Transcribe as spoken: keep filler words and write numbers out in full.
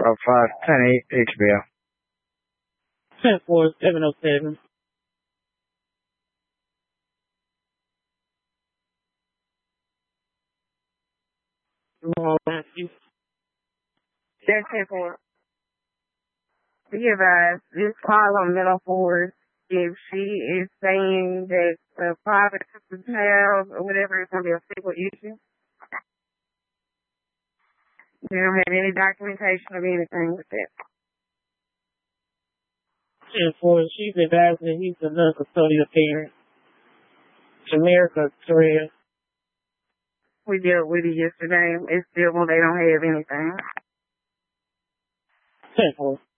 Uh, five ten eight H B O. ten four seven oh seven. That's ten four. Be advised, this call on middle force, if she is saying that the father took the child or whatever, it's going to be a civil issue. We don't have any documentation of anything with that. ten four, she's advising that he's a non-custodial parent. Jamaica, Korea. We dealt with it yesterday. It's still, well, they don't have anything. ten four.